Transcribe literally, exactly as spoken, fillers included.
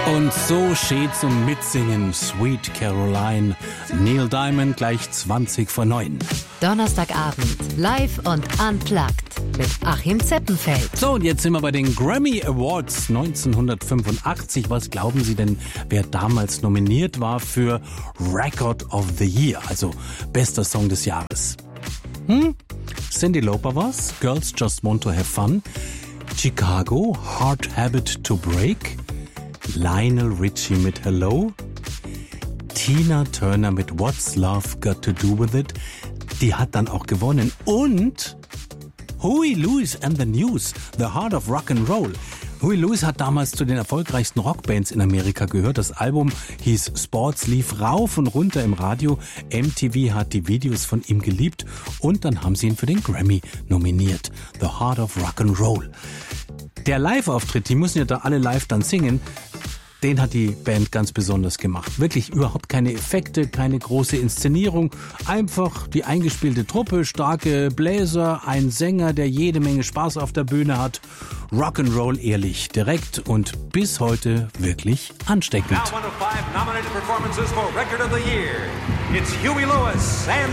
Und so steht's zum Mitsingen. Sweet Caroline. Neil Diamond gleich zwanzig vor neun. Donnerstagabend, live und unplugged mit Achim Zeppenfeld. So, und jetzt sind wir bei den Grammy Awards neunzehnhundertfünfundachtzig. Was glauben Sie denn, wer damals nominiert war für Record of the Year, also bester Song des Jahres? Hm? Cyndi Lauper war's, Girls Just Want to Have Fun. Chicago, Hard Habit to Break. Lionel Richie mit Hello. Tina Turner mit What's Love Got to Do With It. Die hat dann auch gewonnen. Und Huey Lewis and the News, The Heart of Rock and Roll. Huey Lewis hat damals zu den erfolgreichsten Rockbands in Amerika gehört. Das Album hieß Sports, lief rauf und runter im Radio. M T V hat die Videos von ihm geliebt und dann haben sie ihn für den Grammy nominiert. The Heart of Rock and Roll. Der Live-Auftritt, die müssen ja da alle live dann singen, den hat die Band ganz besonders gemacht. Wirklich überhaupt keine Effekte, keine große Inszenierung. Einfach die eingespielte Truppe, starke Bläser, ein Sänger, der jede Menge Spaß auf der Bühne hat. Rock'n'Roll ehrlich, direkt und bis heute wirklich ansteckend. Now one of five nominated performances for Record of the Year. It's Huey Lewis and